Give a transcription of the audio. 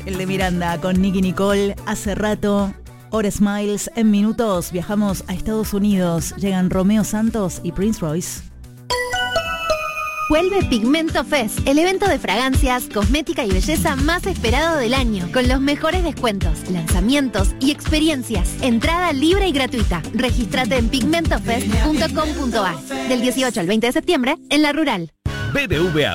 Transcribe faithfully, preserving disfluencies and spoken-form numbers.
el de Miranda con Nicki Nicole, Hace Rato. Hora Smiles, en minutos viajamos a Estados Unidos. Llegan Romeo Santos y Prince Royce. Vuelve Pigmento Fest, el evento de fragancias, cosmética y belleza más esperado del año, con los mejores descuentos, lanzamientos y experiencias. Entrada libre y gratuita. Regístrate en pigmento fest punto com punto a r del dieciocho al veinte de septiembre en La Rural. B B V A